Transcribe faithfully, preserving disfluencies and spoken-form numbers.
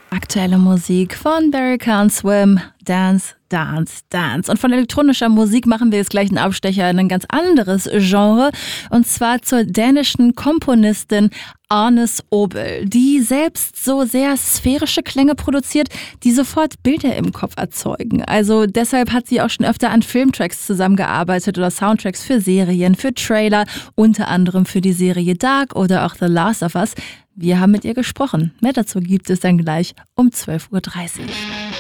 Aktuelle Musik von Barry Can't Swim, Dance, Dance, Dance. Und von elektronischer Musik machen wir jetzt gleich einen Abstecher in ein ganz anderes Genre. Und zwar zur dänischen Komponistin Agnes Obel, die selbst so sehr sphärische Klänge produziert, die sofort Bilder im Kopf erzeugen. Also deshalb hat sie auch schon öfter an Filmtracks zusammengearbeitet oder Soundtracks für Serien, für Trailer, unter anderem für die Serie Dark oder auch The Last of Us. Wir haben mit ihr gesprochen. Mehr dazu gibt es dann gleich um zwölf Uhr dreißig.